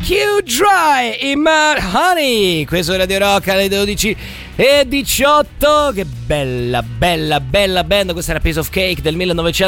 Q-Dry in My Honey. Questo è Radio Rock alle 12:18. Che bella band. Questa era Piece of Cake del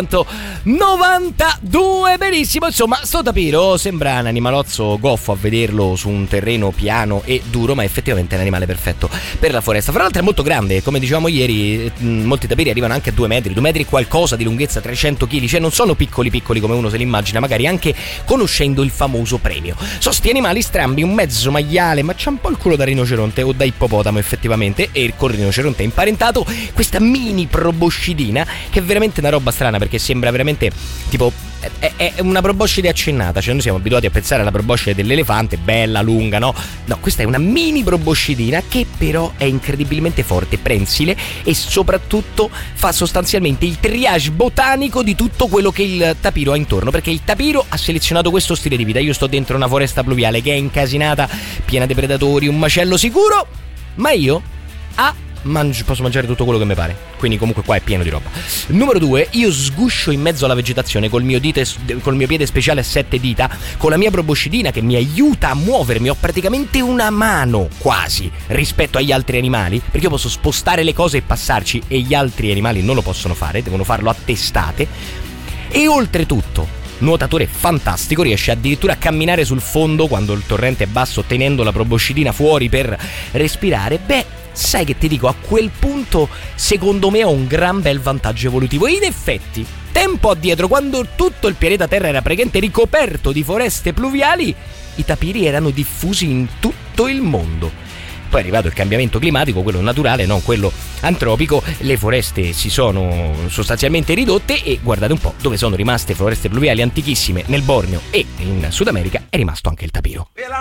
1992. Benissimo, insomma, sto tapiro sembra un animalozzo goffo a vederlo su un terreno piano e duro, ma effettivamente è un animale perfetto per la foresta. Fra l'altro è molto grande, come dicevamo ieri, molti tapiri arrivano anche a 2 metri e qualcosa di lunghezza, 300 kg, cioè non sono piccoli come uno se li immagina, magari anche conoscendo il famoso premio. Sono sti animali strambi, un mezzo maiale, ma c'ha un po' il culo da rinoceronte o da ippopotamo effettivamente, e col rinoceronte è imparentato questa mini proboscidina, che è veramente una roba strana, perché sembra veramente tipo è una proboscide accennata, cioè noi siamo abituati a pensare alla proboscide dell'elefante, bella, lunga, no? No, questa è una mini proboscidina che però è incredibilmente forte, prensile, e soprattutto fa sostanzialmente il triage botanico di tutto quello che il tapiro ha intorno, perché il tapiro ha selezionato questo stile di vita. Io sto dentro una foresta pluviale che è incasinata, piena di predatori, un macello sicuro, ma io posso mangiare tutto quello che mi pare, quindi comunque qua è pieno di roba. Numero 2, io sguscio in mezzo alla vegetazione col mio piede speciale a 7 dita, con la mia proboscidina che mi aiuta a muovermi. Ho praticamente una mano quasi rispetto agli altri animali, perché io posso spostare le cose e passarci, e gli altri animali non lo possono fare, devono farlo a testate. E oltretutto, nuotatore fantastico, riesce addirittura a camminare sul fondo quando il torrente è basso, tenendo la proboscidina fuori per respirare. Beh, sai che ti dico, a quel punto secondo me ho un gran bel vantaggio evolutivo. In effetti, tempo addietro, quando tutto il pianeta Terra era praticamente ricoperto di foreste pluviali, i tapiri erano diffusi in tutto il mondo. Poi è arrivato il cambiamento climatico, quello naturale, non quello antropico, le foreste si sono sostanzialmente ridotte, e guardate un po' dove sono rimaste foreste pluviali antichissime, nel Borneo e in Sud America è rimasto anche il tapiro.